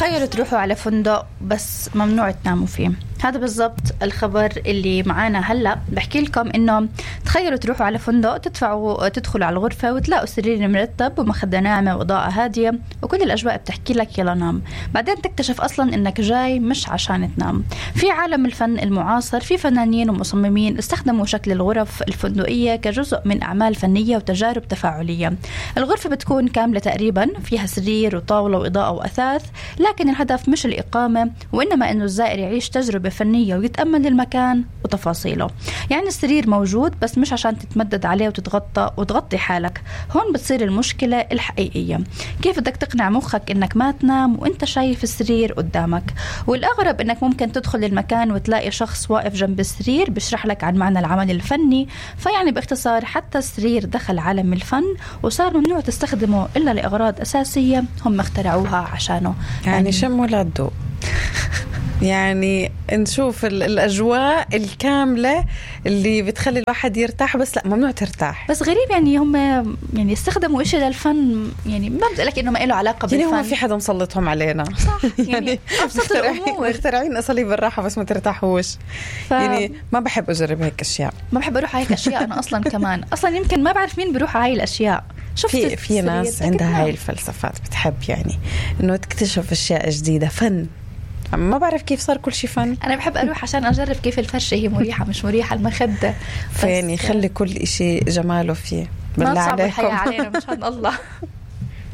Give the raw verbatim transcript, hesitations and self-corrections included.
تخيلوا تروحوا على فندق بس ممنوع تناموا فيه. هذا بالضبط الخبر اللي معانا هلأ. بحكي لكم إنه تخيلوا تروحوا على فندق، تدفعوا تدخلوا على الغرفة وتلاقوا سرير مرتب ومخدة ناعمة وإضاءة هادية وكل الأجواء بتحكي لك يلا نام. بعدين تكتشف أصلا إنك جاي مش عشان تنام. في عالم الفن المعاصر في فنانين ومصممين استخدموا شكل الغرف الفندقية كجزء من أعمال فنية وتجارب تفاعلية. الغرفة بتكون كاملة تقريبا، فيها سرير وطاولة وإضاءة وأثاث، لكن الهدف مش الإقامة وإنما إنه الزائر يعيش تجربة فنية ويتأمل المكان وتفاصيله. يعني السرير موجود بس مش عشان تتمدد عليه وتتغطى وتغطي حالك. هون بتصير المشكلة الحقيقية، كيف بدك تقنع مخك إنك ما تنام وإنت شايف السرير قدامك. والأغرب إنك ممكن تدخل المكان وتلاقي شخص واقف جنب السرير بيشرح لك عن معنى العمل الفني. فيعني باختصار حتى السرير دخل عالم الفن وصار ممنوع تستخدمه إلا لأغراض أساسية هم اخترعوها عشانه. يعني, يعني شم ولا الضوء. يعني نشوف الأجواء الكاملة اللي بتخلي الواحد يرتاح، بس لا ممنوع ترتاح. بس غريب يعني هم يعني يستخدموا إشي للفن، يعني ما بدي لك إنه ما له علاقة بالفن. يعني هم في حدا مسلطهم علينا صح. يعني أبسط الأمور مخترعين أساليب الراحة بس ما ترتاحوش. ف... يعني ما بحب أجرب هيك أشياء، ما بحب أروح على هيك أشياء أنا أصلا كمان أصلا يمكن ما بعرف مين بيروح على هاي الأشياء. شفت في, في ناس عندها هاي الفلسفات بتحب يعني إنه تكتشف أشياء جديدة. فن ما بعرف كيف صار كل شيء فن. أنا بحب أروح عشان أجرب كيف الفرشة هي مريحة مش مريحة المخدة. فيعني خلي كل إشي جماله فيه. بالله عليكم ما تصعب الحياة علينا مشان الله.